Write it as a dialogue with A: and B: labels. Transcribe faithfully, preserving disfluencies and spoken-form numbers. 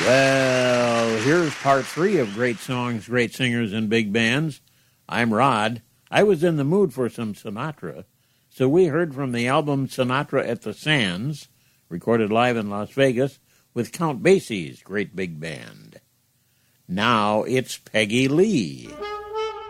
A: Well, here's part three of Great Songs, Great Singers, and Big Bands. I'm Rod. I was in the mood for some Sinatra, so we heard from the album Sinatra at the Sands, recorded live in Las Vegas, with Count Basie's Great Big Band. Now it's Peggy Lee.